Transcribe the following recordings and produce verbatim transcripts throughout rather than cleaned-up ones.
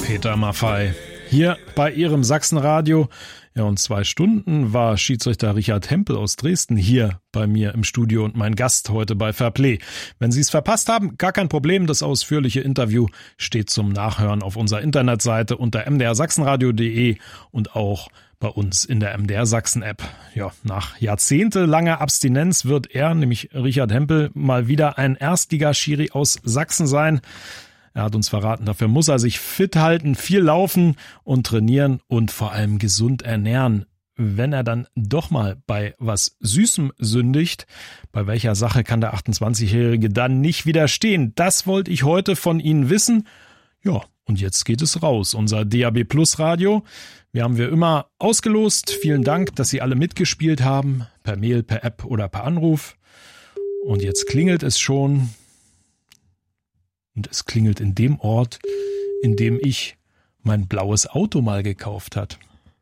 Peter Maffay hier bei Ihrem Sachsenradio. Ja, und zwei Stunden war Schiedsrichter Richard Hempel aus Dresden hier bei mir im Studio und mein Gast heute bei Fairplay. Wenn Sie es verpasst haben, gar kein Problem. Das ausführliche Interview steht zum Nachhören auf unserer Internetseite unter m d r sachsenradio punkt d e und auch bei uns in der M D R Sachsen App. Ja, nach jahrzehntelanger Abstinenz wird er, nämlich Richard Hempel, mal wieder ein Erstligaschiri aus Sachsen sein. Er hat uns verraten, dafür muss er sich fit halten, viel laufen und trainieren und vor allem gesund ernähren. Wenn er dann doch mal bei was Süßem sündigt, bei welcher Sache kann der achtundzwanzigjährige dann nicht widerstehen? Das wollte ich heute von Ihnen wissen. Ja, und jetzt geht es raus, unser D A B Plus Radio. Wir haben wir immer ausgelost. Vielen Dank, dass Sie alle mitgespielt haben, per Mail, per App oder per Anruf. Und jetzt klingelt es schon. Und es klingelt in dem Ort, in dem ich mein blaues Auto mal gekauft hat.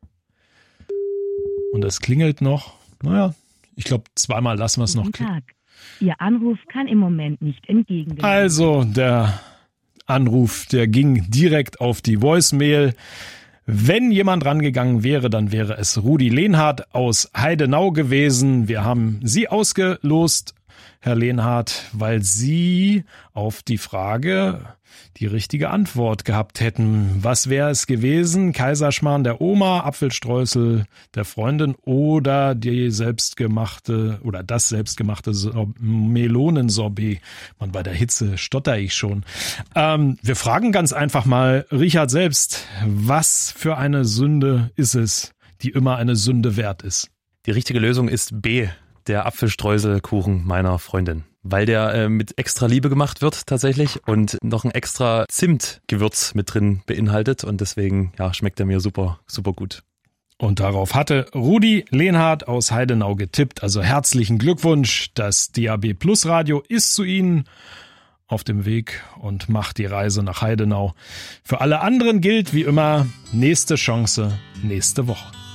Und es klingelt noch, naja, ich glaube, zweimal lassen wir es noch klingeln. Ihr Anruf kann im Moment nicht entgegengenommen werden. Also, der Anruf, der ging direkt auf die Voicemail. Wenn jemand rangegangen wäre, dann wäre es Rudi Lehnhardt aus Heidenau gewesen. Wir haben Sie ausgelost, Herr Lehnhardt, weil Sie auf die Frage die richtige Antwort gehabt hätten. Was wäre es gewesen? Kaiserschmarrn der Oma, Apfelstreusel der Freundin oder die selbstgemachte oder das selbstgemachte Melonensorbet? Man, bei der Hitze stotter ich schon. Ähm, wir fragen ganz einfach mal Richard selbst, was für eine Sünde ist es, die immer eine Sünde wert ist? Die richtige Lösung ist B. Der Apfelstreuselkuchen meiner Freundin, weil der äh, mit extra Liebe gemacht wird tatsächlich und noch ein extra Zimtgewürz mit drin beinhaltet und deswegen ja, schmeckt er mir super, super gut. Und darauf hatte Rudi Lehnhardt aus Heidenau getippt. Also herzlichen Glückwunsch, das D A B Plus Radio ist zu Ihnen auf dem Weg und macht die Reise nach Heidenau. Für alle anderen gilt wie immer, nächste Chance, nächste Woche.